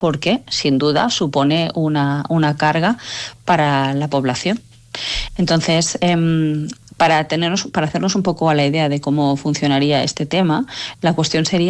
porque sin duda supone una carga para la población. Entonces, para hacernos un poco a la idea de cómo funcionaría este tema, la cuestión se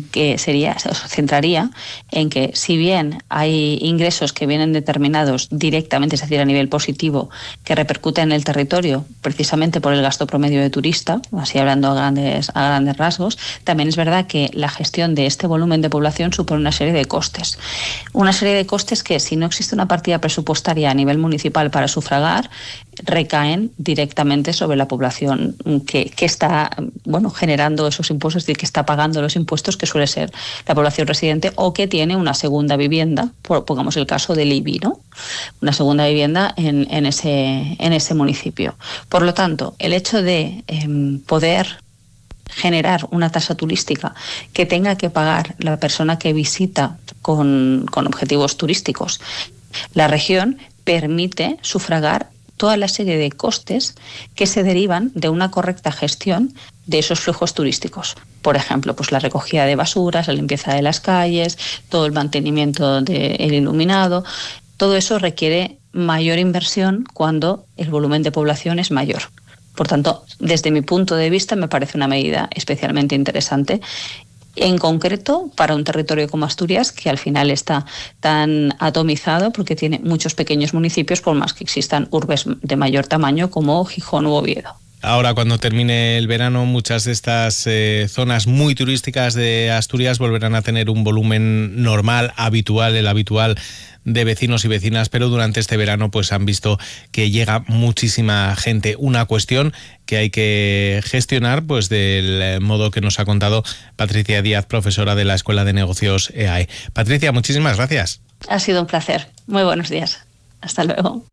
centraría en que, si bien hay ingresos que vienen determinados directamente, es decir, a nivel positivo, que repercuten en el territorio precisamente por el gasto promedio de turista, así hablando a grandes rasgos, también es verdad que la gestión de este volumen de población supone una serie de costes. Una serie de costes que, si no existe una partida presupuestaria a nivel municipal para sufragar, recaen directamente sobre la población que está generando esos impuestos y que está pagando los impuestos, que suele ser la población residente o que tiene una segunda vivienda, pongamos el caso del IBI, ¿no? Una segunda vivienda en ese municipio. Por lo tanto, el hecho de poder generar una tasa turística que tenga que pagar la persona que visita con objetivos turísticos la región permite sufragar toda la serie de costes que se derivan de una correcta gestión de esos flujos turísticos. Por ejemplo, pues la recogida de basuras, la limpieza de las calles, todo el mantenimiento del iluminado. Todo eso requiere mayor inversión cuando el volumen de población es mayor. Por tanto, desde mi punto de vista, me parece una medida especialmente interesante, en concreto para un territorio como Asturias, que al final está tan atomizado porque tiene muchos pequeños municipios, por más que existan urbes de mayor tamaño como Gijón u Oviedo. Ahora, cuando termine el verano, muchas de estas zonas muy turísticas de Asturias volverán a tener un volumen normal, el habitual de vecinos y vecinas, pero durante este verano pues han visto que llega muchísima gente. Una cuestión que hay que gestionar pues del modo que nos ha contado Patricia Díaz, profesora de la Escuela de Negocios EAE. Patricia, muchísimas gracias. Ha sido un placer. Muy buenos días. Hasta luego.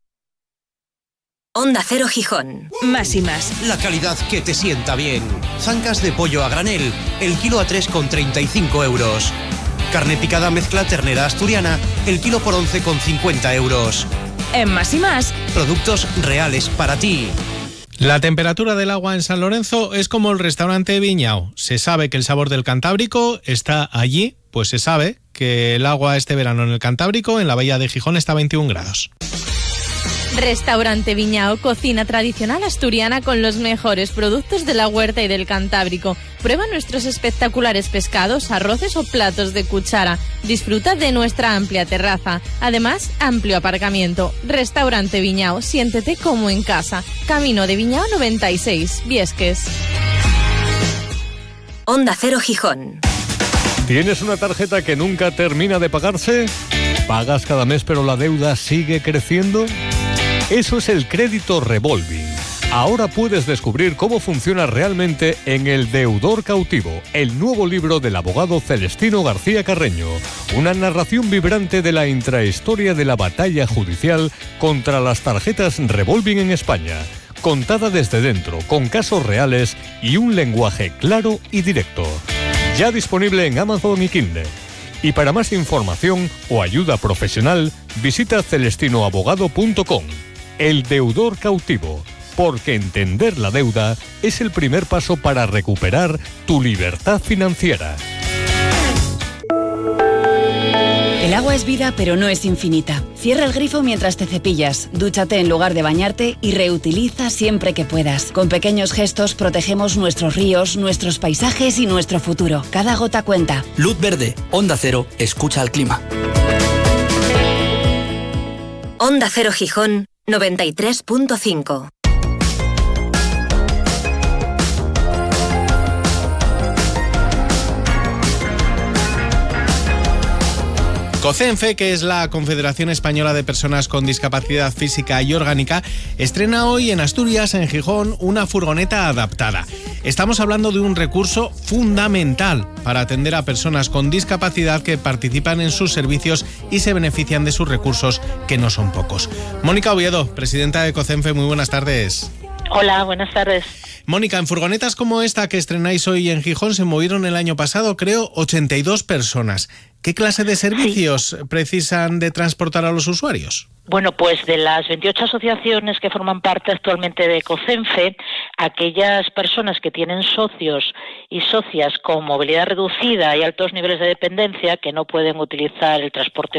Onda Cero Gijón. Más y más. La calidad que te sienta bien. Zancas de pollo a granel, el kilo a 3,35 euros. Carne picada mezcla ternera asturiana, el kilo por 11,50 euros. En Más y más. Productos reales para ti. La temperatura del agua en San Lorenzo es como el restaurante Viñao. Se sabe que el sabor del Cantábrico está allí, pues se sabe que el agua este verano en el Cantábrico, en la bahía de Gijón, está a 21 grados. Restaurante Viñao, cocina tradicional asturiana con los mejores productos de la huerta y del Cantábrico. Prueba nuestros espectaculares pescados, arroces o platos de cuchara. Disfruta de nuestra amplia terraza. Además, amplio aparcamiento. Restaurante Viñao, siéntete como en casa. Camino de Viñao 96, Viesques. Onda Cero Gijón. ¿Tienes una tarjeta que nunca termina de pagarse? ¿Pagas cada mes pero la deuda sigue creciendo? Eso es el crédito revolving. Ahora puedes descubrir cómo funciona realmente en El Deudor Cautivo, el nuevo libro del abogado Celestino García Carreño. Una narración vibrante de la intrahistoria de la batalla judicial contra las tarjetas revolving en España. Contada desde dentro, con casos reales y un lenguaje claro y directo. Ya disponible en Amazon y Kindle. Y para más información o ayuda profesional, visita celestinoabogado.com. El Deudor Cautivo, porque entender la deuda es el primer paso para recuperar tu libertad financiera. El agua es vida, pero no es infinita. Cierra el grifo mientras te cepillas, dúchate en lugar de bañarte y reutiliza siempre que puedas. Con pequeños gestos protegemos nuestros ríos, nuestros paisajes y nuestro futuro. Cada gota cuenta. Luz verde, Onda Cero, escucha al clima. Onda Cero Gijón 93.5. COCENFE, que es la Confederación Española de Personas con Discapacidad Física y Orgánica, estrena hoy en Asturias, en Gijón, una furgoneta adaptada. Estamos hablando de un recurso fundamental para atender a personas con discapacidad que participan en sus servicios y se benefician de sus recursos, que no son pocos. Mónica Oviedo, presidenta de COCENFE, muy buenas tardes. Hola, buenas tardes. Mónica, en furgonetas como esta que estrenáis hoy en Gijón se movieron el año pasado, creo, 82 personas. ¿Qué clase de servicios precisan de transportar a los usuarios? Bueno, pues de las 28 asociaciones que forman parte actualmente de COCENFE, aquellas personas que tienen socios y socias con movilidad reducida y altos niveles de dependencia que no pueden utilizar el transporte